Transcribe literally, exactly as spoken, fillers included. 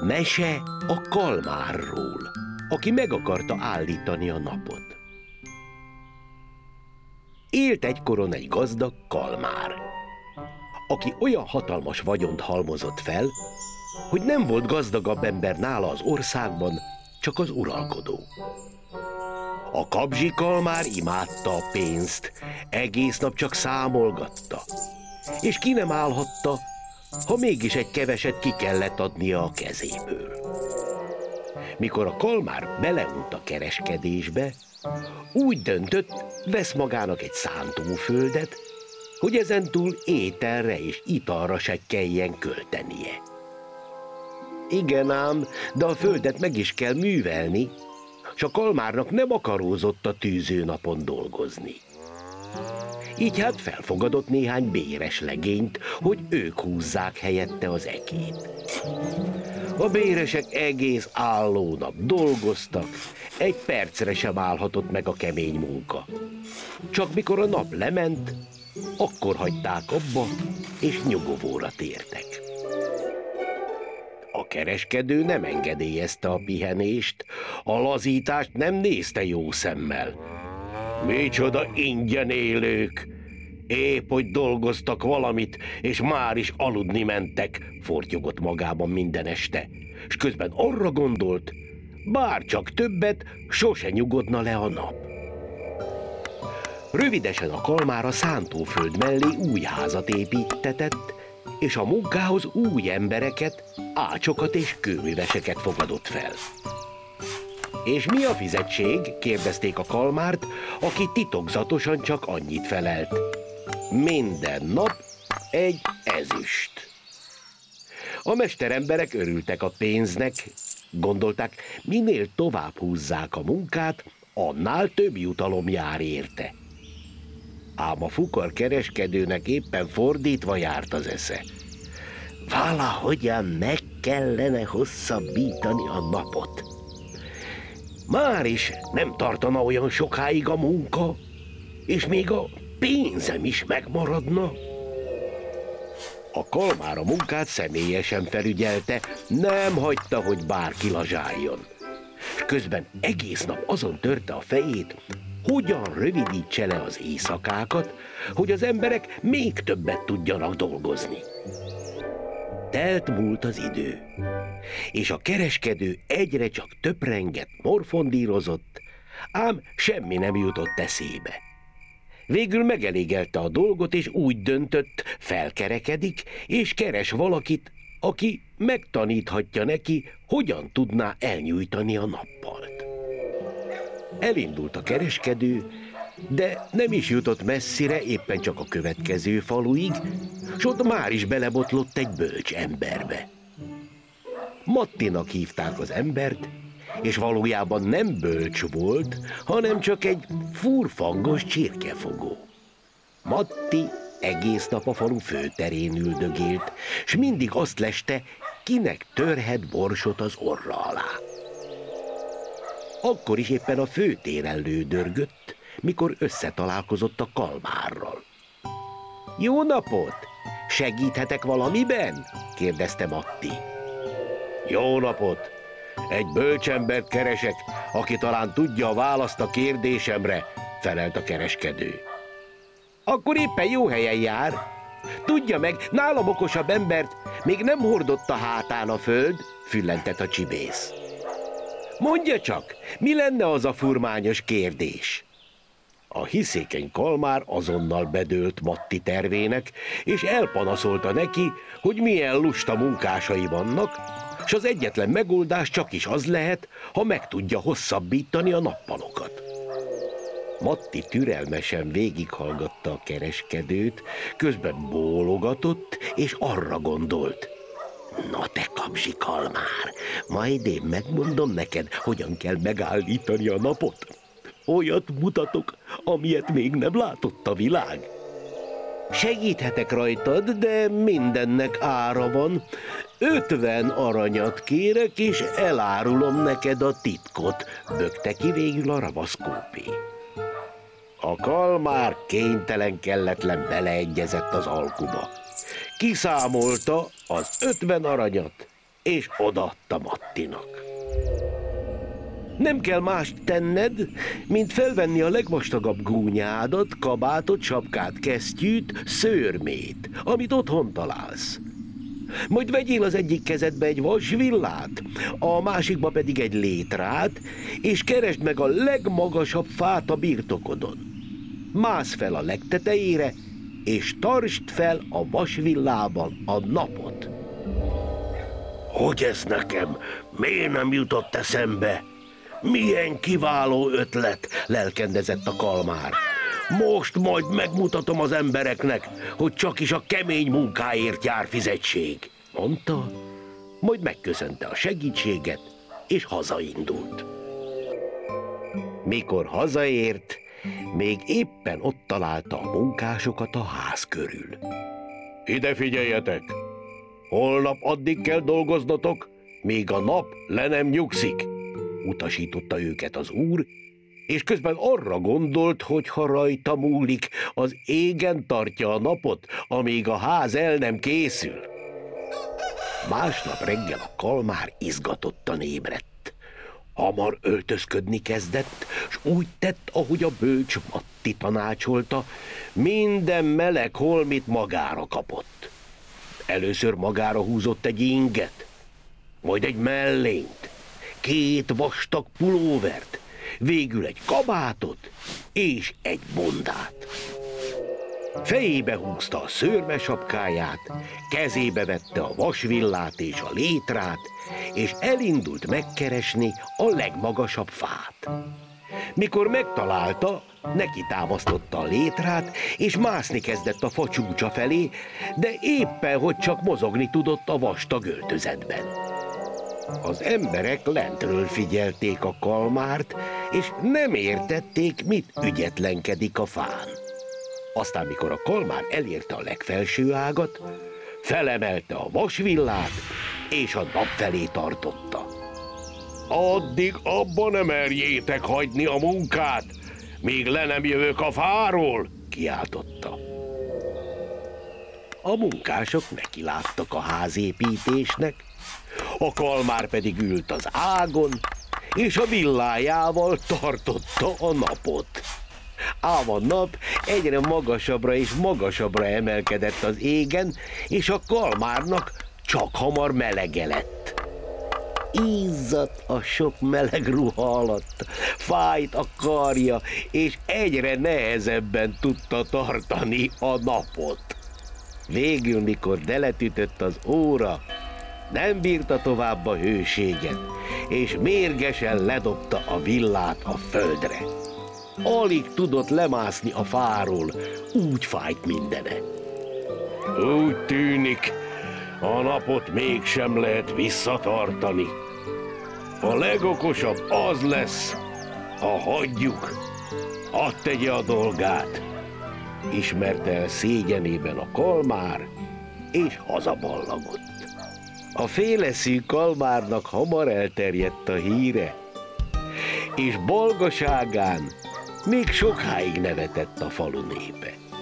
Mese a kalmárról, aki meg akarta állítani a napot. Élt egykoron egy gazdag kalmár, aki olyan hatalmas vagyont halmozott fel, hogy nem volt gazdagabb ember nála az országban, csak az uralkodó. A kabzsi kalmár imádta a pénzt, egész nap csak számolgatta, és ki nem állhatta, ha mégis egy keveset ki kellett adnia a kezéből. Mikor a kalmár beleunt a kereskedésbe, úgy döntött, vesz magának egy szántóföldet, hogy ezentúl ételre és italra se kelljen költenie. Igen ám, de a földet meg is kell művelni, s a kalmárnak nem akarózott a tűzőnapon dolgozni. Így hát felfogadott néhány béres legényt, hogy ők húzzák helyette az ekét. A béresek egész álló nap dolgoztak, egy percre sem állhatott meg a kemény munka. Csak mikor a nap lement, akkor hagyták abba, és nyugovóra tértek. A kereskedő nem engedélyezte a pihenést, a lazítást nem nézte jó szemmel. Micsoda ingyen élők! Épp hogy dolgoztak valamit, és már is aludni mentek, fortyogott magában minden este, s közben arra gondolt, bár csak többet, sose nyugodna le a nap. Rövidesen a kalmár a szántóföld mellé új házat építtetett, és a munkához új embereket, ácsokat és kőműveseket fogadott fel. És mi a fizetség? Kérdezték a kalmárt, aki titokzatosan csak annyit felelt. Minden nap egy ezüst. A mesteremberek örültek a pénznek, gondolták, minél tovább húzzák a munkát, annál több jutalom jár érte. Ám a fukar kereskedőnek éppen fordítva járt az esze. Valahogyan meg kellene hosszabbítani a napot. Már is nem tartana olyan sokáig a munka, és még a pénzem is megmaradna. A kalmár a munkát személyesen felügyelte, nem hagyta, hogy bárki lazsáljon. Közben egész nap azon törte a fejét, hogyan rövidítse le az éjszakákat, hogy az emberek még többet tudjanak dolgozni. Telt múlt az idő, és a kereskedő egyre csak töprengett, morfondírozott, ám semmi nem jutott eszébe. Végül megelégelte a dolgot, és úgy döntött, felkerekedik, és keres valakit, aki megtaníthatja neki, hogyan tudná elnyújtani a nappalt. Elindult a kereskedő, de nem is jutott messzire, éppen csak a következő faluig, s ott már is belebotlott egy bölcs emberbe. Mattinak hívták az embert, és valójában nem bölcs volt, hanem csak egy furfangos csirkefogó. Matti egész nap a falu főterén üldögélt, s mindig azt leste, kinek törhet borsot az orra alá. Akkor is éppen a főtéren lődörgött, mikor összetalálkozott a kalmárral. Jó napot! Segíthetek valamiben? Kérdezte Matti. Jó napot! Egy bölcsembert keresek, aki talán tudja a választ a kérdésemre, felelt a kereskedő. Akkor éppen jó helyen jár. Tudja meg, nálam okosabb embert még nem hordott a hátán a föld, füllentett a csibész. Mondja csak, mi lenne az a furmányos kérdés? A hiszékeny kalmár azonnal bedőlt Matti tervének, és elpanaszolta neki, hogy milyen lusta munkásai vannak, s az egyetlen megoldás csak is az lehet, ha meg tudja hosszabbítani a nappalokat. Matti türelmesen végighallgatta a kereskedőt, közben bólogatott, és arra gondolt. Na te kapzsi kalmár, majd én megmondom neked, hogyan kell megállítani a napot. Olyat mutatok, amilyet még nem látott a világ. Segíthetek rajtad, de mindennek ára van. Ötven aranyat kérek, és elárulom neked a titkot, bökte ki végül a ravaszkópé. A kalmár kénytelen kelletlen beleegyezett az alkuba. Kiszámolta az ötven aranyat, és odaadta Mattinak. Nem kell mást tenned, mint felvenni a legvastagabb gúnyádat, kabátot, sapkát, kesztyűt, szőrmét, amit otthon találsz. Majd vegyél az egyik kezedbe egy vasvillát, a másikba pedig egy létrát, és keresd meg a legmagasabb fát a birtokodon. Mász fel a legtetejére, és tartsd fel a vasvillában a napot. Hogy ez nekem? Miért nem jutott eszembe? Milyen kiváló ötlet, lelkendezett a kalmár. Most majd megmutatom az embereknek, hogy csak is a kemény munkáért jár fizetség, mondta, majd megköszönte a segítséget, és hazaindult. Mikor hazaért, még éppen ott találta a munkásokat a ház körül. Ide figyeljetek! Holnap addig kell dolgoznatok, míg a nap le nem nyugszik, utasította őket az úr, és közben arra gondolt, hogy ha rajta múlik, az égen tartja a napot, amíg a ház el nem készül. Másnap reggel a kalmár izgatottan ébredt. Hamar öltözködni kezdett, s úgy tett, ahogy a bölcs Matti tanácsolta, minden meleg holmit magára kapott. Először magára húzott egy inget, majd egy mellényt, két vastag pulóvert, végül egy kabátot és egy bundát. Fejébe húzta a szőrmesapkáját, kezébe vette a vasvillát és a létrát, és elindult megkeresni a legmagasabb fát. Mikor megtalálta, neki támasztotta a létrát, és mászni kezdett a fa csúcsa felé, de éppen, hogy csak mozogni tudott a vastag öltözetben. Az emberek lentről figyelték a kalmárt, és nem értették, mit ügyetlenkedik a fán. Aztán, mikor a kalmár elérte a legfelső ágat, felemelte a vasvillát, és a nap felé tartotta. Addig abba nem merjétek hagyni a munkát, míg le nem jövök a fáról, kiáltotta. A munkások nekiláttak a házépítésnek, a kalmár pedig ült az ágon, és a villájával tartotta a napot. Ám a nap egyre magasabbra és magasabbra emelkedett az égen, és a kalmárnak csak hamar melege lett. Izzadt a sok meleg ruha alatt, fájt a karja, és egyre nehezebben tudta tartani a napot. Végül, mikor deletütött az óra, nem bírta tovább a hőséget, és mérgesen ledobta a villát a földre. Alig tudott lemászni a fáról, úgy fájt mindene. Úgy tűnik, a napot mégsem lehet visszatartani. A legokosabb az lesz, ha hagyjuk, hadd tegye a dolgát, ismerte el szégyenében a kalmár, és hazaballagott. A féleszű kalmárnak hamar elterjedt a híre, és bolgaságán még sokáig nevetett a falu népe.